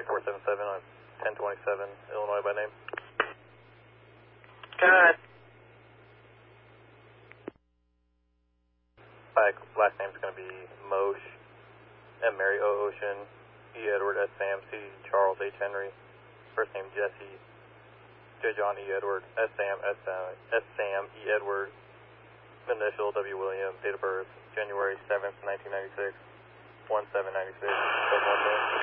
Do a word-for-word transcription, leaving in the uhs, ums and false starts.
four seven seven on ten twenty-seven, Illinois by name. God. Back, last name's going to be Moshe, M. Mary O. Ocean, E. Edward, S. Sam, C. Charles, H. Henry. First name Jesse, J. John, E. Edward, S. Sam, S. Sam, S. Sam, E. Edward. Initial W. William, date of birth January seventh, nineteen ninety-six, one seven ninety-six, seven one seven.